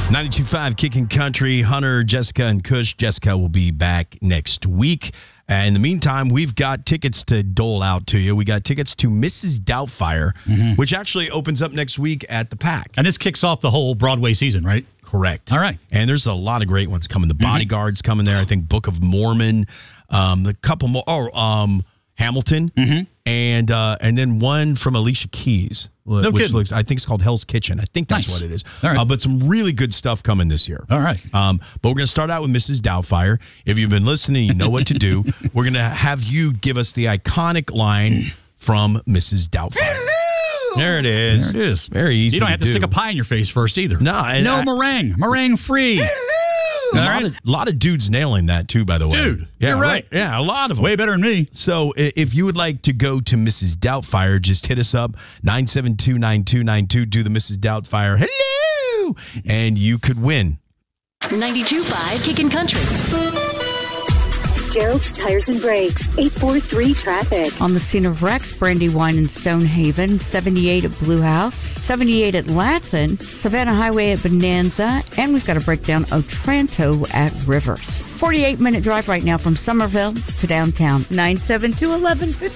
92.5 Kicking Country. Hunter, Jessica, and Kush. Jessica will be back next week. In the meantime, we've got tickets to dole out to you. We got tickets to Mrs. Doubtfire, which actually opens up next week at the Pack. And this kicks off the whole Broadway season, right? Correct. All right. And there's a lot of great ones coming. The Bodyguard's coming there. I think Book of Mormon. The couple more. Hamilton. And then one from Alicia Keys, which looks, I think it's called Hell's Kitchen. I think that's what it is. All right. But some really good stuff coming this year. All right. But we're going to start out with Mrs. Doubtfire. If you've been listening, you know what to do. We're going to have you give us the iconic line from Mrs. Doubtfire. Hello! There it is. There it is. Very easy. You don't have to stick a pie in your face first either. No. Meringue free. Hello! A lot of dudes nailing that, too, by the way. Dude, you're right. Yeah, a lot of them. Way better than me. So if you would like to go to Mrs. Doubtfire, just hit us up, 972-9292. Do the Mrs. Doubtfire. Hello! And you could win. 92.5 Kicking Country. Gerald's Tires and Brakes, 843 traffic. On the scene of wrecks, Brandywine and Stonehaven, 78 at Blue House, 78 at Latson, Savannah Highway at Bonanza, and we've got a breakdown Otranto at Rivers. 48-minute drive right now from Somerville to downtown. 972-1150.